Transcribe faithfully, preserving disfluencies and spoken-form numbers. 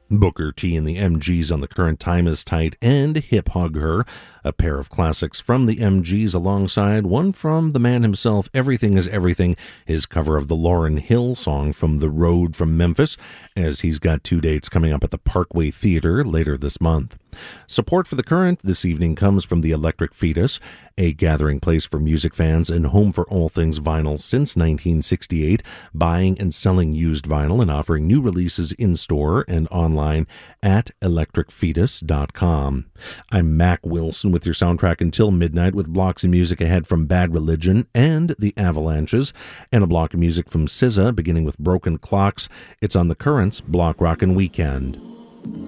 Booker T and the M Gs on The Current, Time Is Tight, and Hip Hug Her, a pair of classics from the M Gs alongside one from the man himself, Everything Is Everything, his cover of the Lauryn Hill song from The Road from Memphis, as he's got two dates coming up at the Parkway Theater later this month. Support for The Current this evening comes from the Electric Fetus, a gathering place for music fans and home for all things vinyl since nineteen sixty-eight, buying and selling used vinyl and offering new releases in-store and online at electric fetus dot com. I'm Mac Wilson with your soundtrack until midnight, with blocks of music ahead from Bad Religion and The Avalanches, and a block of music from S Z A beginning with Broken Clocks. It's on The Current's Block Rockin' Weekend.